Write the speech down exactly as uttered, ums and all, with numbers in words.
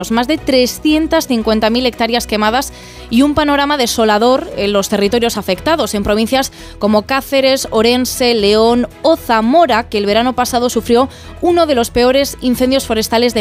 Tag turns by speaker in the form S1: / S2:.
S1: Más de trescientas cincuenta mil hectáreas quemadas y un panorama desolador en los territorios afectados, en provincias como Cáceres, Orense, León o Zamora, que el verano pasado sufrió uno de los peores incendios forestales de